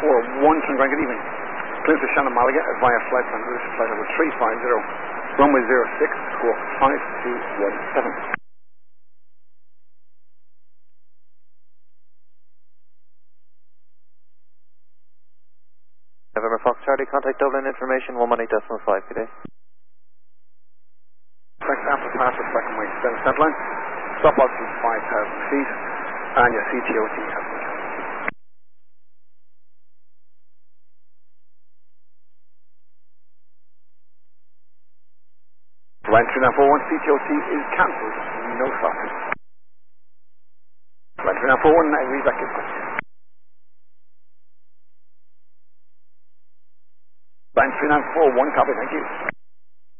3941, Grand, good evening. Clearance to Shannon Malaga via flight plan route, flight number 350, runway 06, squawk 5217. November Fox Charlie, contact Dublin information 118.5 today. Thanks, after pass with second way extended center line. Stop altitude 5,000 feet, and your CTOT has been cancelled. Line 3941, CTOT is cancelled, no stop. Line 3941, I read back in. Line 3941, copy, thank you.